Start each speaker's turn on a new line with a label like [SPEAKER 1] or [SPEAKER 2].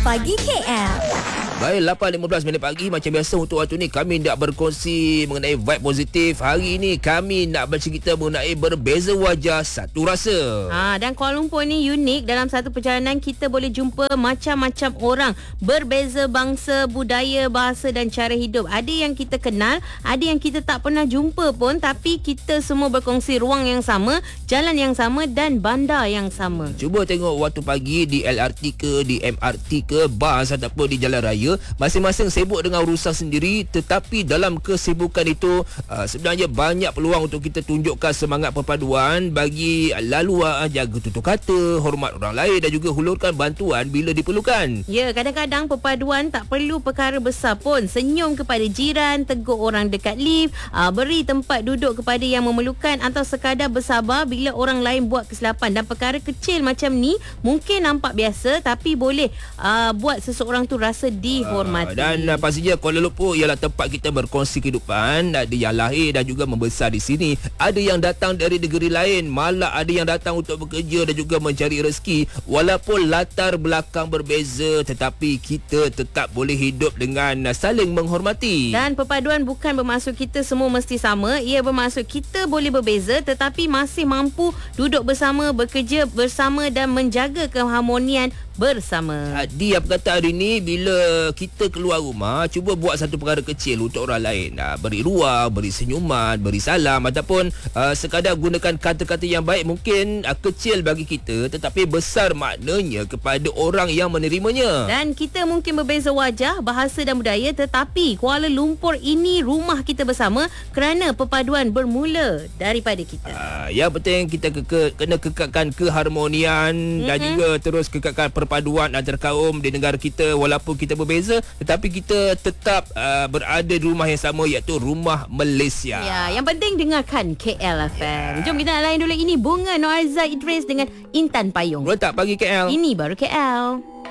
[SPEAKER 1] Pagi KL.
[SPEAKER 2] Baik, 8.15 minit pagi. Macam biasa untuk waktu ni kami nak berkongsi mengenai vibe positif. Hari ini kami nak bercerita mengenai berbeza wajah satu rasa.
[SPEAKER 3] Dan Kuala Lumpur ni unik. Dalam satu perjalanan kita boleh jumpa macam-macam orang. Berbeza bangsa, budaya, bahasa dan cara hidup. Ada yang kita kenal, ada yang kita tak pernah jumpa pun. Tapi kita semua berkongsi ruang yang sama, jalan yang sama dan bandar yang sama.
[SPEAKER 2] Cuba tengok waktu pagi di LRT ke, di MRT ke, bas ataupun di jalan raya. Masing-masing sibuk dengan urusan sendiri, tetapi dalam kesibukan itu sebenarnya banyak peluang untuk kita tunjukkan semangat perpaduan bagi lalu jaga tutur kata, hormat orang lain dan juga hulurkan bantuan bila diperlukan.
[SPEAKER 3] Ya, kadang-kadang perpaduan tak perlu perkara besar pun. Senyum kepada jiran, tegur orang dekat lift, beri tempat duduk kepada yang memerlukan atau sekadar bersabar bila orang lain buat kesilapan. Dan perkara kecil macam ni mungkin nampak biasa tapi boleh buat seseorang tu rasa dihormati.
[SPEAKER 2] Dan pastinya Kuala Lumpur ialah tempat kita berkongsi kehidupan. Ada yang lahir dan juga membesar di sini. Ada yang datang dari negeri lain, malah ada yang datang untuk bekerja dan juga mencari rezeki. Walaupun latar belakang berbeza, tetapi kita tetap boleh hidup dengan saling menghormati.
[SPEAKER 3] Dan perpaduan bukan bermaksud kita semua mesti sama. Ia bermaksud kita boleh berbeza tetapi masih mampu duduk bersama, bekerja bersama dan menjaga keharmonian bersama.
[SPEAKER 2] Di apa kata hari ni, bila kita keluar rumah, cuba buat satu perkara kecil untuk orang lain. Beri ruang, beri senyuman, beri salam ataupun sekadar gunakan kata-kata yang baik. Mungkin kecil bagi kita tetapi besar maknanya kepada orang yang menerimanya.
[SPEAKER 3] Dan kita mungkin berbeza wajah, bahasa dan budaya, tetapi Kuala Lumpur ini rumah kita bersama kerana perpaduan bermula daripada kita.
[SPEAKER 2] Yang penting kita kena kekalkan keharmonian dan juga terus kekalkan perpaduan antara kaum di negara kita. Walaupun kita berbeza tetapi kita tetap berada di rumah yang sama, iaitu rumah Malaysia.
[SPEAKER 3] Ya, yang penting dengarkan KL FM. Jom kita nak layan dulu. Ini Bunga Noazai Idris dengan Intan Payung.
[SPEAKER 2] Letak pagi KL.
[SPEAKER 3] Ini baru KL.